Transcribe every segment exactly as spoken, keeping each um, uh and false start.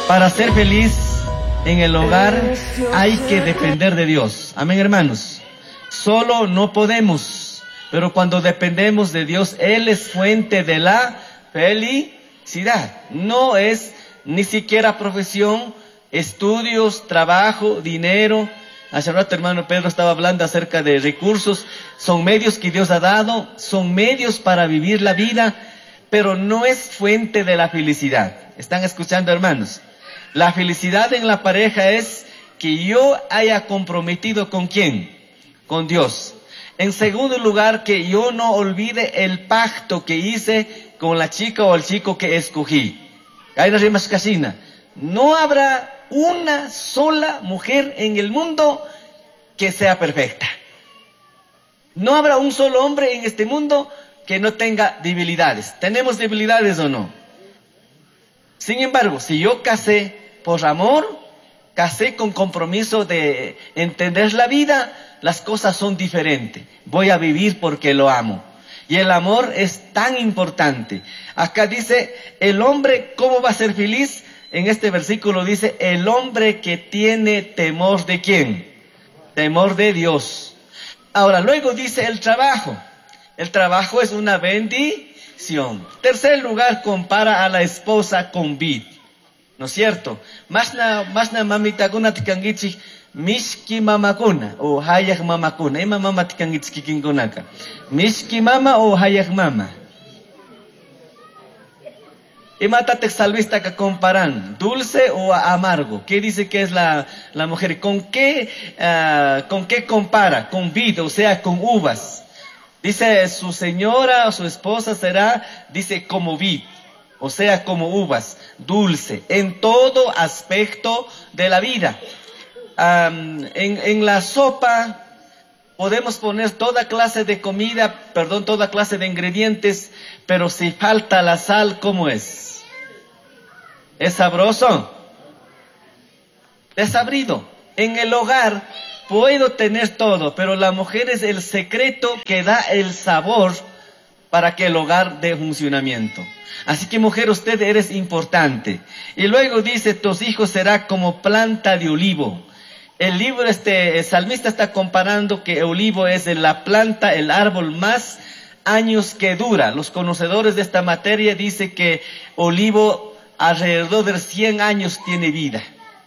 Para ser feliz en el hogar hay que depender de Dios. Amén, hermanos. Solo no podemos, pero cuando dependemos de Dios, Él es fuente de la felicidad. No es ni siquiera profesión, estudios, trabajo, dinero. Hace rato, hermano Pedro estaba hablando acerca de recursos. Son medios que Dios ha dado, son medios para vivir la vida, pero no es fuente de la felicidad. ¿Están escuchando, hermanos? La felicidad en la pareja es que yo haya comprometido ¿con quién? Con Dios. En segundo lugar, que yo no olvide el pacto que hice con la chica o el chico que escogí. Hay una rima casina. No habrá una sola mujer en el mundo que sea perfecta. No habrá un solo hombre en este mundo que no tenga debilidades. ¿Tenemos debilidades o no? Sin embargo, si yo casé por amor, casé con compromiso de entender la vida, las cosas son diferentes. Voy a vivir porque lo amo. Y el amor es tan importante. Acá dice, el hombre, ¿cómo va a ser feliz? En este versículo dice, el hombre que tiene temor ¿de quién? Temor de Dios. Ahora, luego dice el trabajo. El trabajo es una bendición. Tercer lugar, compara a la esposa con vid. ¿No es cierto? Masna, masna mamita kuna tikangichi, mishki mamakuna, o hayak mamakuna. Ema mama tikangichi kikinkunaka. Mishki mama o hayak mama. Y mátate salvista que comparan, dulce o amargo. ¿Qué dice que es la, la mujer? ¿Con qué, uh, con qué compara? Con vid, o sea, con uvas. Dice su señora o su esposa será, dice como vid, o sea, como uvas, dulce, en todo aspecto de la vida. Um, en, en la sopa podemos poner toda clase de comida, perdón, toda clase de ingredientes, pero si falta la sal, ¿cómo es? ¿Es sabroso? Desabrido. En el hogar puedo tener todo, pero la mujer es el secreto que da el sabor para que el hogar dé funcionamiento. Así que mujer, usted eres importante. Y luego dice, tus hijos serán como planta de olivo. El libro, este, el salmista está comparando que el olivo es la planta, el árbol más años que dura. Los conocedores de esta materia dicen que olivo alrededor de cien años tiene vida.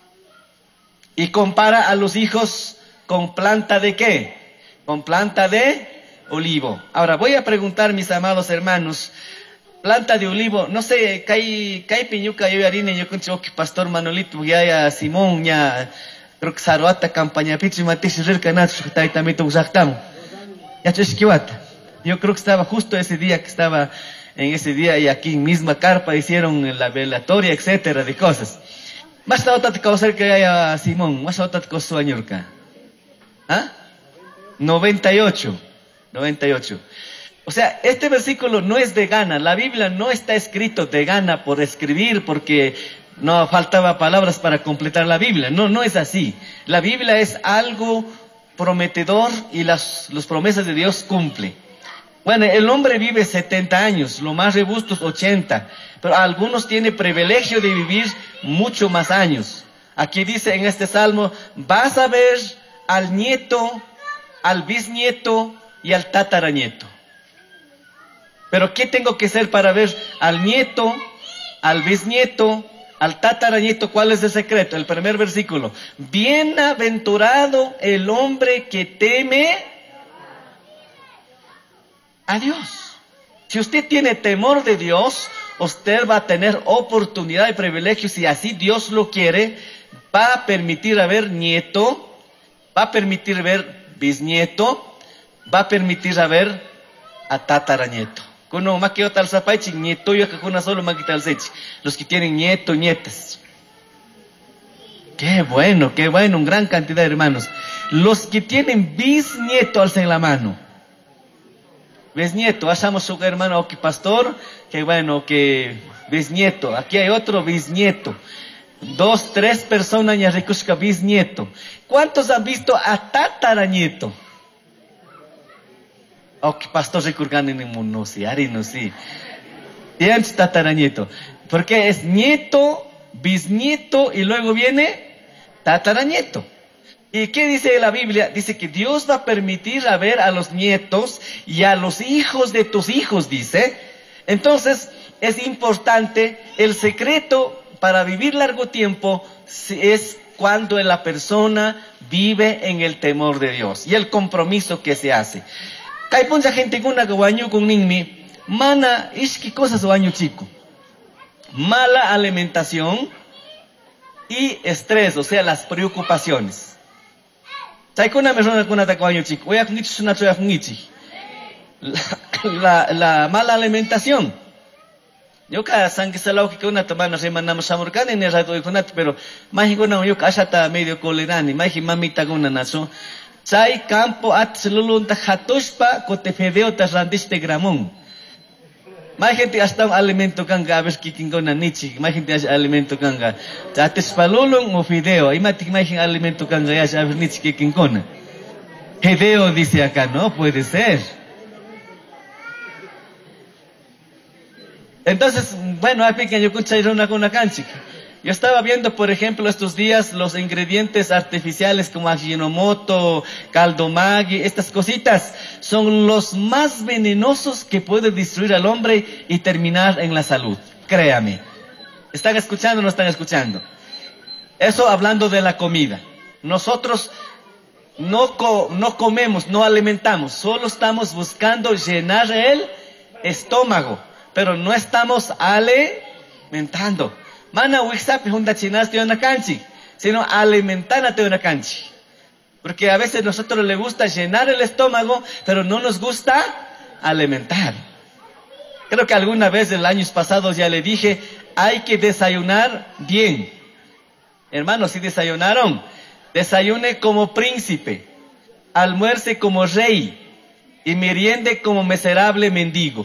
Y compara a los hijos con planta de ¿qué? Con planta de olivo. Ahora voy a preguntar, mis amados hermanos, planta de olivo, no sé, kai kai piñuca yo harina yo concho que pastor Manolito ya ya Simón ya creo que saruata campaña pichi matish rirkanat shtai tamito usaktam. Ya chesquiwata. Yo creo que estaba justo ese día que estaba en ese día y aquí en misma carpa hicieron la velatoria, etcétera, de cosas. Más la otra cosa que haya Simón, más la otra cosa añurca. ¿Ah? noventa y ocho. noventa y ocho. O sea, este versículo no es de gana. La Biblia no está escrito de gana por escribir porque no faltaba palabras para completar la Biblia. No, no es así. La Biblia es algo prometedor y las, las promesas de Dios cumple. Bueno, el hombre vive setenta años, lo más robustos ochenta, pero algunos tienen privilegio de vivir mucho más años. Aquí dice en este salmo, vas a ver al nieto, al bisnieto y al tataranieto. Pero ¿qué tengo que hacer para ver al nieto, al bisnieto, al tataranieto? ¿Cuál es el secreto? El primer versículo. Bienaventurado el hombre que teme a Dios. Si usted tiene temor de Dios, usted va a tener oportunidad y privilegio, si así Dios lo quiere, va a permitir a ver nieto, va a permitir ver bisnieto, va a permitir a ver a tataranieto. Kuno makio tal zapaichi nieto yo que kuna solo maquital sechi. Los que tienen nieto, nietas. Qué bueno, qué bueno, una gran cantidad de hermanos. Los que tienen bisnieto, alcen la mano. Bisnieto, hacemos su hermano, ok, pastor, que bueno, que bisnieto, aquí hay otro bisnieto, dos, tres personas ya recusca bisnieto. ¿Cuántos han visto a tataranieto? Ok, pastor, recurgan en el mundo, sí, ari no sí. Tienes tataranieto, porque es nieto bisnieto y luego viene tataranieto. ¿Y qué dice la Biblia? Dice que Dios va a permitir a ver a los nietos y a los hijos de tus hijos, dice. Entonces, es importante, el secreto para vivir largo tiempo es cuando la persona vive en el temor de Dios y el compromiso que se hace. Hay mucha gente con una guaño con ningmi, mana, es que cosas guaño chico. Mala alimentación y estrés, o sea, las preocupaciones. Hay una persona con una guaño chico, voy a una la, la mala alimentación. Yo cada san que se la que una tomana se manda más amorcan en el rato de conat, pero más una yo casata medio colerani, más mamita con una nazo. Chay campo at selulunta hatoshpa cotefedeo tasrandiste gramón. Más gente hasta un alimento kanga a ver que kingona nichi, más gente hace alimento kanga. Chates palulung o fideo, ahí más gente alimento kanga ya a ver nichi que kingona. Fideo dice acá, no puede ser. Entonces, bueno, hay pequeño una con una cancha. Yo estaba viendo, por ejemplo, estos días los ingredientes artificiales como Ajinomoto, caldo Maggi, estas cositas son los más venenosos que pueden destruir al hombre y terminar en la salud. Créame. ¿Están escuchando o no están escuchando? Eso hablando de la comida. Nosotros no, co no comemos, no alimentamos, solo estamos buscando llenar el estómago. Pero no estamos alimentando. Mana wixapi hunda chinaste una canchi, sino alimentánate una canchi. Porque a veces a nosotros le gusta llenar el estómago, pero no nos gusta alimentar. Creo que alguna vez en los años pasados ya le dije, hay que desayunar bien. Hermanos, si desayunaron, desayune como príncipe, almuerce como rey y meriende como miserable mendigo.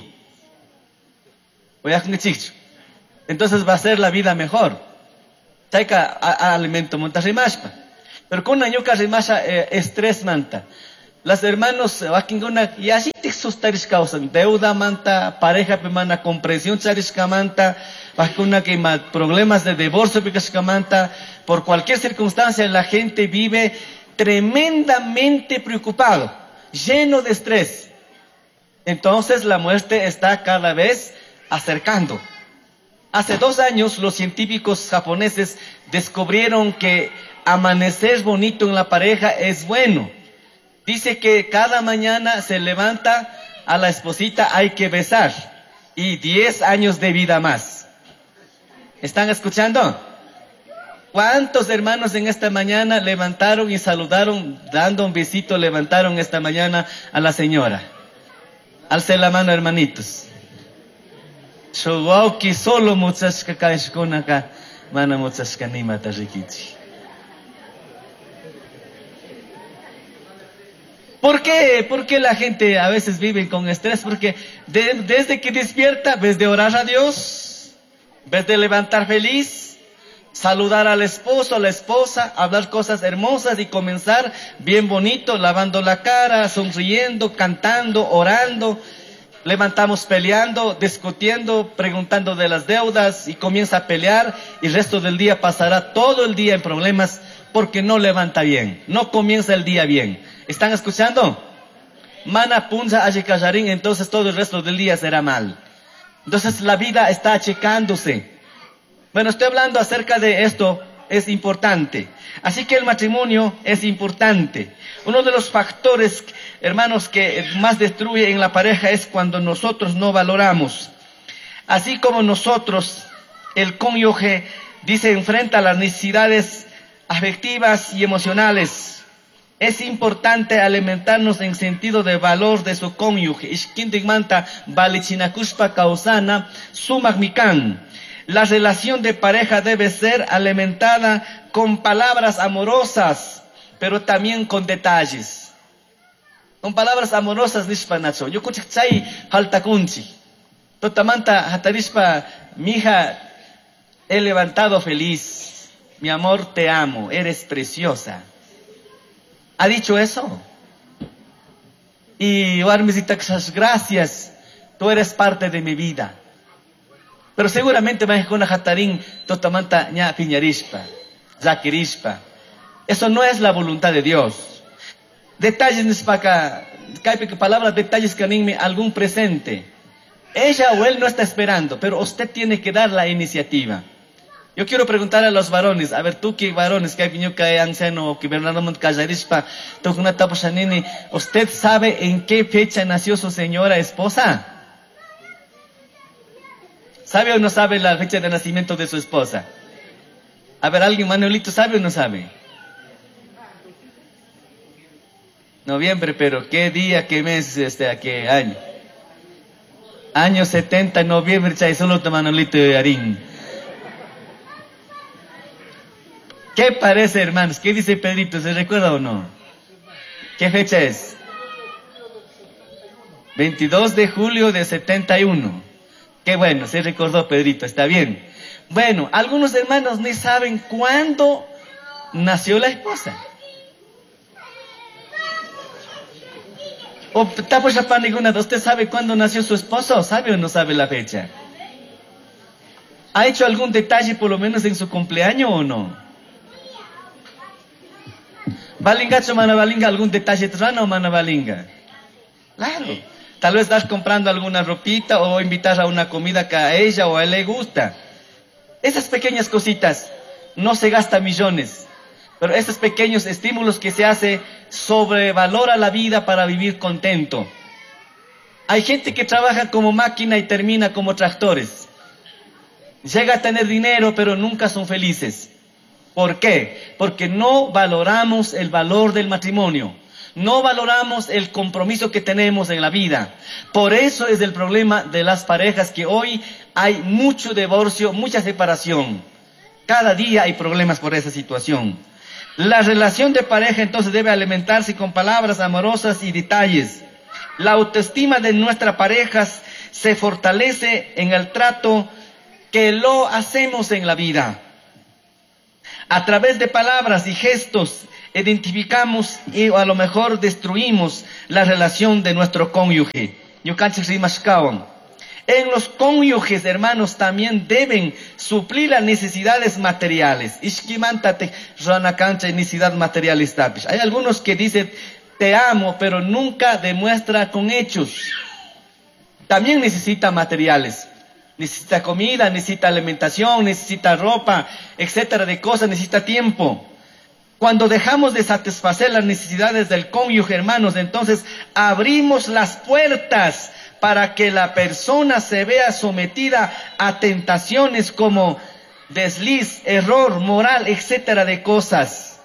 Entonces va a ser la vida mejor. Taika alimento monta rimashpa. Pero con una yuca rimasha estrés manta. Las hermanos aquí una y así te sustarish causan deuda manta, pareja pemana comprensión charishka manta, una que problemas de divorcio picashka manta. Por cualquier circunstancia la gente vive tremendamente preocupado, lleno de estrés. Entonces la muerte está cada vez acercando. Hace dos años los científicos japoneses descubrieron que amanecer bonito en la pareja es bueno. Dice que cada mañana se levanta a la esposita, hay que besar y diez años de vida más. ¿Están escuchando? ¿Cuántos hermanos en esta mañana levantaron y saludaron, dando un besito, levantaron esta mañana a la señora? Alce la mano, hermanitos. Showauki solo muchas kakashkonaka, mana muchas kanimata rikichi. ¿Por qué? ¿Por qué la gente a veces vive con estrés? Porque de, desde que despierta, ves de orar a Dios, ves de levantar feliz, saludar al esposo, a la esposa, hablar cosas hermosas y comenzar bien bonito, lavando la cara, sonriendo, cantando, orando. Levantamos peleando, discutiendo, preguntando de las deudas y comienza a pelear y el resto del día pasará todo el día en problemas porque no levanta bien, no comienza el día bien. ¿Están escuchando? Mana punza achikajarin, entonces todo el resto del día será mal. Entonces la vida está achicándose. Bueno, estoy hablando acerca de esto, es importante. Así que el matrimonio es importante. Uno de los factores, hermanos, que más destruye en la pareja es cuando nosotros no valoramos. Así como nosotros, el cónyuge, dice, enfrenta las necesidades afectivas y emocionales. Es importante alimentarnos en sentido de valor de su cónyuge. Ishkindigmanta valichinakushpa kausana sumagmikan. La relación de pareja debe ser alimentada con palabras amorosas, pero también con detalles. Con palabras amorosas, nishpanacho. Yo kuchik chay haltakunchi. Totamanta hatarispa, mi hija, he levantado feliz. Mi amor, te amo. Eres preciosa. ¿Ha dicho eso? Y Warmisitaxas, gracias. Tú eres parte de mi vida. Pero seguramente va a con jatarín totamanta ña piñarispa, zaquirispa. Eso no es la voluntad de Dios. Detalles para acá, palabras, detalles que anime algún presente. Ella o él no está esperando, pero usted tiene que dar la iniciativa. Yo quiero preguntar a los varones, a ver, tú que varones, que hay piño que hay anciano, que Bernardo Moncayarispa, ¿usted sabe en qué fecha nació su señora esposa? ¿Sabe o no sabe la fecha de nacimiento de su esposa? A ver, alguien, Manuelito, ¿sabe o no sabe? Noviembre, pero ¿qué día, qué mes, este, a qué año? Año setenta, noviembre, chay, solo te Manuelito de Arín. ¿Qué parece, hermanos? ¿Qué dice Pedrito? ¿Se recuerda o no? ¿Qué fecha es? veintidós de julio de setenta y uno. Qué bueno, se recordó Pedrito, está bien. Bueno, algunos hermanos ni saben cuándo nació la esposa. O ¿usted sabe cuándo nació su esposo? ¿Sabe o no sabe la fecha? ¿Ha hecho algún detalle por lo menos en su cumpleaños o no? ¿Balingacho manabalinga algún detalle trano o manabalinga? Claro. Tal vez estás comprando alguna ropita o invitar a una comida que a ella o a él le gusta. Esas pequeñas cositas no se gastan millones, pero esos pequeños estímulos que se hace sobrevalora la vida para vivir contento. Hay gente que trabaja como máquina y termina como tractores. Llega a tener dinero, pero nunca son felices. ¿Por qué? Porque no valoramos el valor del matrimonio. No valoramos el compromiso que tenemos en la vida. Por eso es el problema de las parejas, que hoy hay mucho divorcio, mucha separación. Cada día hay problemas por esa situación. La relación de pareja entonces debe alimentarse con palabras amorosas y detalles. La autoestima de nuestras parejas se fortalece en el trato que lo hacemos en la vida. A través de palabras y gestos identificamos y a lo mejor destruimos la relación de nuestro cónyuge. En los cónyuges, hermanos, también deben suplir las necesidades materiales. Hay algunos que dicen te amo, pero nunca demuestra con hechos. También necesita materiales. Necesita comida, necesita alimentación, necesita ropa, etcétera, de cosas, necesita tiempo. Cuando dejamos de satisfacer las necesidades del cónyuge, hermanos, entonces abrimos las puertas para que la persona se vea sometida a tentaciones como desliz, error, moral, etcétera, de cosas.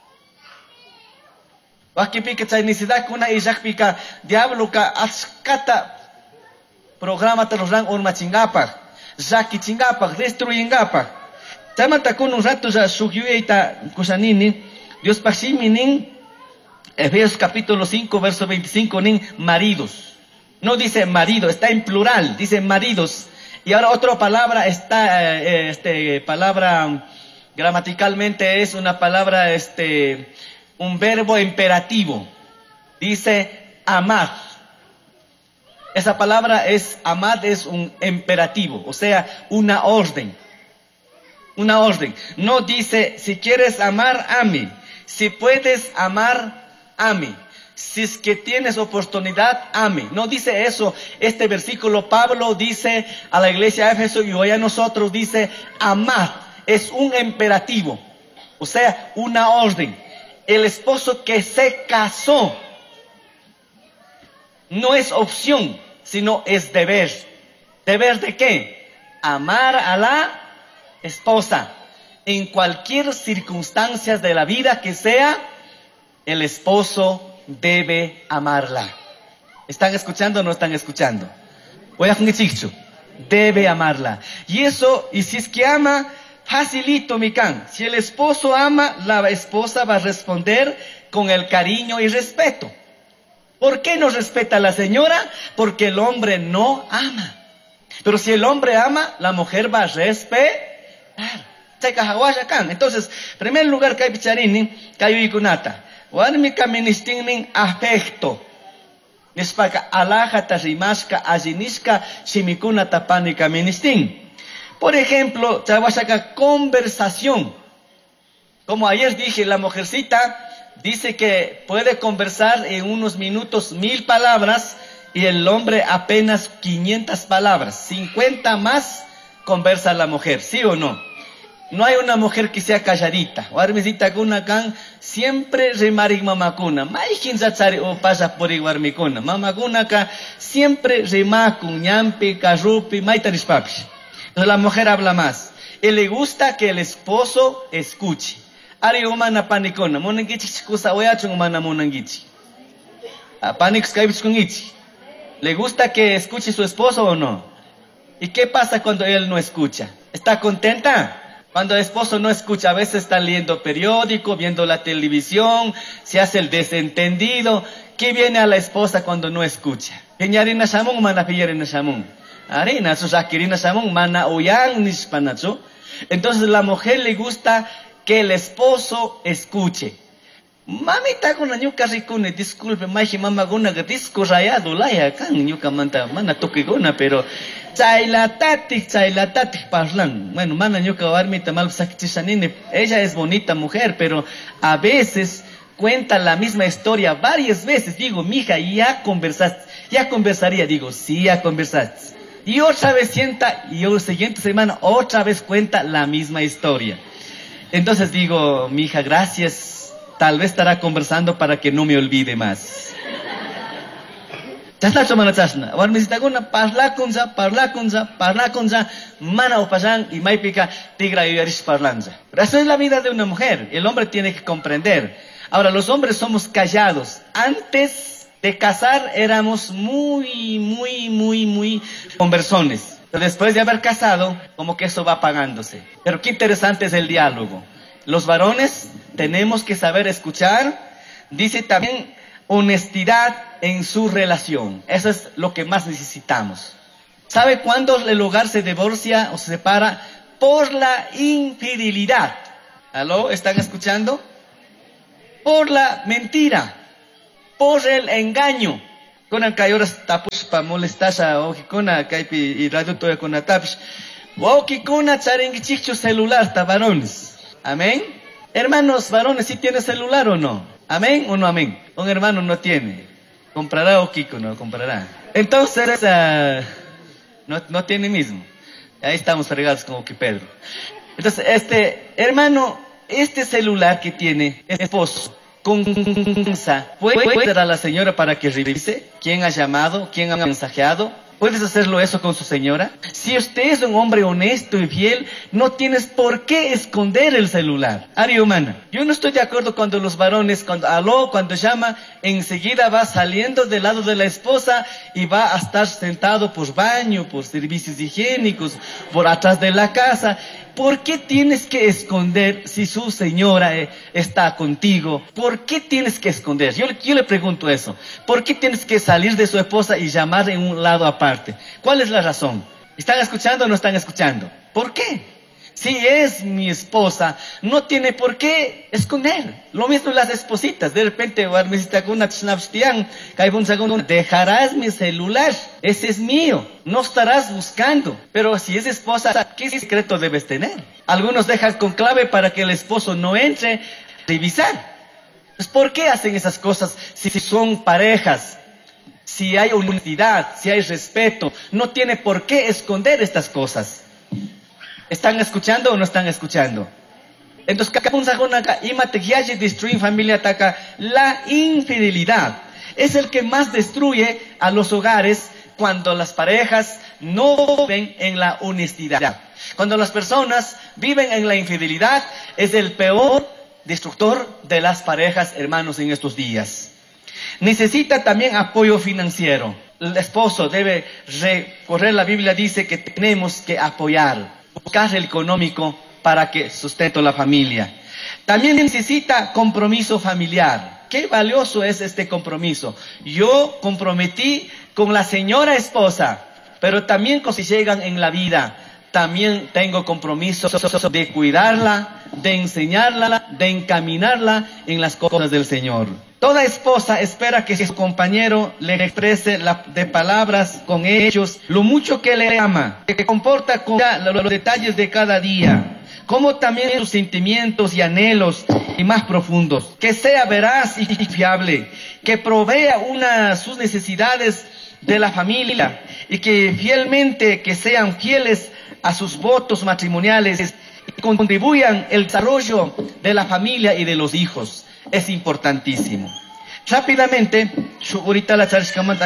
Aquí pica necesidad que una pica diablo ka askata programa te los ran un machingapa, zaki chingapa, destruyengapa. Tamata con un rato ya sugiuita kusanini, Dios pasiminin, Efesios capítulo cinco, verso veinticinco, nin maridos. No dice marido, está en plural, dice maridos. Y ahora otra palabra está, eh, este, palabra gramaticalmente es una palabra, este, un verbo imperativo. Dice amar. Esa palabra es, amad es un imperativo, o sea, una orden. Una orden. No dice, si quieres amar, ame. Si puedes amar, ame. Si es que tienes oportunidad, ame. No dice eso. Este versículo Pablo dice a la iglesia de Éfeso y hoy a nosotros dice, amad. Es un imperativo, o sea, una orden. El esposo que se casó no es opción, sino es deber. ¿Deber de qué? Amar a la esposa. En cualquier circunstancia de la vida que sea, el esposo debe amarla. ¿Están escuchando o no están escuchando? Voy a chicho. Debe amarla. Y eso, y si es que ama, facilito mi can. Si el esposo ama, la esposa va a responder con el cariño y respeto. ¿Por qué no respeta a la señora? Porque el hombre no ama. Pero si el hombre ama, la mujer va a respetar. Entonces, en primer lugar, que hay picharini, que hay ikunata. Warmi kaministinin afecto. Nespaka alajata rimashka allinishka shimikuna tapanika ministin. Por ejemplo, chawashaka conversación. Como ayer dije, la mujercita dice que puede conversar en unos minutos mil palabras y el hombre apenas quinientas palabras. cincuenta más conversa la mujer, ¿sí o no? No hay una mujer que sea calladita. Warmisita kuna kan siempre rimarik mamakuna. Maikin zatzari o pasa por iguarmikuna. Mamakuna ka siempre rimakun, ñampi, karrupi, maitanishpapi. Entonces la mujer habla más. Y le gusta que el esposo escuche. Ari umana panikona. Monangichi chikusa oyachun umana monangichi. Panik skaibich con ichi. ¿Le gusta que escuche su esposo o no? ¿Y qué pasa cuando él no escucha? ¿Está contenta? Cuando el esposo no escucha, a veces está leyendo periódico, viendo la televisión, se hace el desentendido. ¿Qué viene a la esposa cuando no escucha? Peñarina shamun, mana pillarina shamun. Arina, sus akirina shamun, mana uyang nishpanacho. Entonces la mujer le gusta que el esposo escuche. Mamita con la ñuca ricune, disculpe, maji mama guna que disco rayado laya kan ñuca manta mana toquigona, pero chailatati, chailatati parlan. Bueno, mana ñuca warmita mal sakichisanine. Ella es bonita mujer, pero a veces cuenta la misma historia varias veces. Digo, mija, ya conversaste, ya conversaría. Digo, sí, ya conversaste. Y otra vez sienta, y la siguiente semana otra vez cuenta la misma historia. Entonces digo, mija, gracias. Tal vez estará conversando para que no me olvide más. Chasna chomana chasna. Ahora me dice, parla kunza, parla kunza, parla kunza, mana opasan y maipika tigra y yarish parlanza. Pero eso es la vida de una mujer. El hombre tiene que comprender. Ahora, los hombres somos callados. Antes de casar éramos muy, muy, muy, muy conversones. Pero después de haber casado, como que eso va apagándose. Pero qué interesante es el diálogo. Los varones tenemos que saber escuchar. Dice también honestidad en su relación. Eso es lo que más necesitamos. ¿Sabe cuándo el hogar se divorcia o se separa? Por la infidelidad. ¿Aló? ¿Están escuchando? Por la mentira. Por el engaño. Con el cayoras tapus para molestar a Ojikona, Kaipi y Radio Toya con Atapish. Ojikona charengichicho celular, varones. Amén. Hermanos varones, ¿sí tiene celular o no? Amén o no amén. Un hermano no tiene. Comprará o Kiko no comprará. Entonces, uh, no, no tiene mismo. Ahí estamos fregados como que Pedro. Entonces, este hermano, este celular que tiene el esposo, confianza, ¿puede dar a la señora para que revise quién ha llamado, quién ha mensajeado? ¿Puedes hacerlo eso con su señora? Si usted es un hombre honesto y fiel, no tienes por qué esconder el celular. Ari humana. Yo no estoy de acuerdo cuando los varones, cuando aló, cuando llama, enseguida va saliendo del lado de la esposa y va a estar sentado por baño, por servicios higiénicos, por atrás de la casa. ¿Por qué tienes que esconder si su señora eh, está contigo? ¿Por qué tienes que esconder? Yo, yo le pregunto eso. ¿Por qué tienes que salir de su esposa y llamar en un lado aparte? ¿Cuál es la razón? ¿Están escuchando o no están escuchando? ¿Por qué? Si es mi esposa, no tiene por qué esconder. Lo mismo las espositas. De repente, dejarás mi celular. Ese es mío. No estarás buscando. Pero si es esposa, ¿qué secreto debes tener? Algunos dejan con clave para que el esposo no entre a revisar. Pues, ¿por qué hacen esas cosas si son parejas? Si hay honestidad, si hay respeto, no tiene por qué esconder estas cosas. ¿Están escuchando o no están escuchando? Entonces, la infidelidad es el que más destruye a los hogares cuando las parejas no viven en la honestidad. Cuando las personas viven en la infidelidad, es el peor destructor de las parejas, hermanos, en estos días. Necesita también apoyo financiero. El esposo debe recorrer, la Biblia dice que tenemos que apoyar. Buscar el económico para que sustente la familia. También necesita compromiso familiar. Qué valioso es este compromiso. Yo comprometí con la señora esposa, pero también si llegan en la vida, también tengo compromiso de cuidarla, de enseñarla, de encaminarla en las cosas del Señor. Toda esposa espera que su compañero le exprese la, de palabras, con hechos, lo mucho que le ama, que comporta con los, los detalles de cada día, como también sus sentimientos y anhelos y más profundos, que sea veraz y fiable, que provea una, sus necesidades de la familia y que fielmente, que sean fieles a sus votos matrimoniales y contribuyan el desarrollo de la familia y de los hijos. Es importantísimo. Rápidamente, ahorita la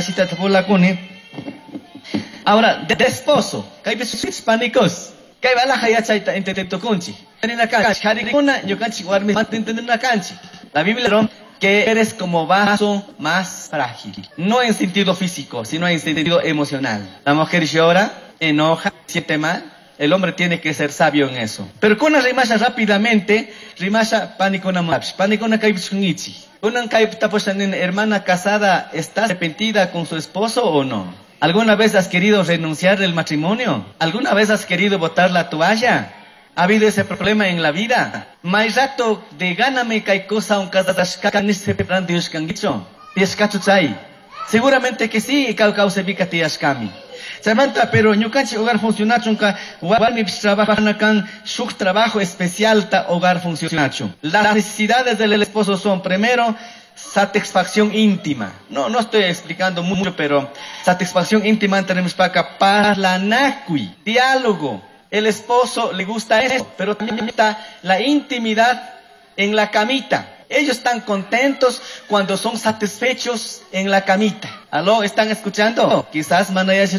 ahora, de, de esposo, que hay veces hispánicos, que hay balaja ya chaita entre tetoconchi, en la cancha, jaricona, yo canchi, guarme, en la cancha. La Biblia que eres como vaso más frágil, no en sentido físico, sino en sentido emocional. La mujer llora, enoja, siente mal, el hombre tiene que ser sabio en eso. Pero con una rimasha rápidamente, rimasha pánico na mapsh, pánico na kaibchunichi. Una hermana casada, ¿está arrepentida con su esposo o no? ¿Alguna vez has querido renunciar del matrimonio? ¿Alguna vez has querido botar la toalla? ¿Ha habido ese problema en la vida? Mai rato de gáname kai cosa un casashkan ese plan de uskangicho. Tiashkachuchai. Seguramente que sí, kau kau se pica tiashkami. Samantha, pero ñukanchi hogar funcionacho nunca warmi trabaja kan shuk trabajo especial ta hogar funcionacho. Las necesidades del esposo son primero satisfacción íntima. No, no estoy explicando mucho, pero satisfacción íntima tenemos para parlanakui, diálogo. El esposo le gusta eso, pero también está la intimidad en la camita. Ellos están contentos cuando son satisfechos en la camita. ¿Aló? ¿Están escuchando? Quizás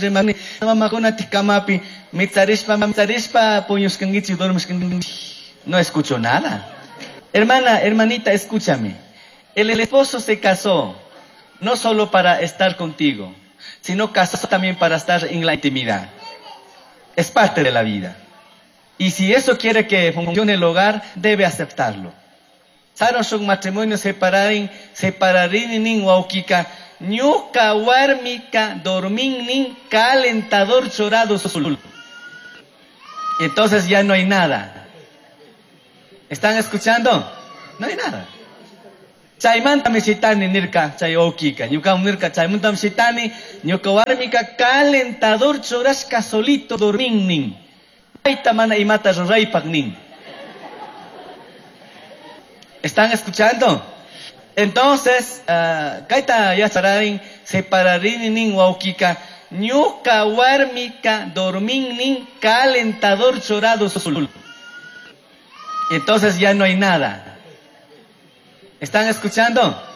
no escucho nada. Hermana, hermanita, escúchame. El esposo se casó no solo para estar contigo, sino casó también para estar en la intimidad. Es parte de la vida. Y si eso quiere que funcione el hogar, debe aceptarlo. Saron son matrimonio separarin, separarin nin waukika, ñuka warmika dormin nin calentador chorado sul. Entonces ya no hay nada. ¿Están escuchando? No hay nada. Chaimanta me sitani nirka, chay okika, ñuka nirka, chaimanta me sitani, ñuka warmika calentador chorasca solito dormin nin. Aitamana imata roraipak nin. ¿Están escuchando? Entonces, kaita ya sararin separarin nin waukika, ñuka warmika dormin nin calentador chorado sul. Entonces ya no hay nada. ¿Están escuchando?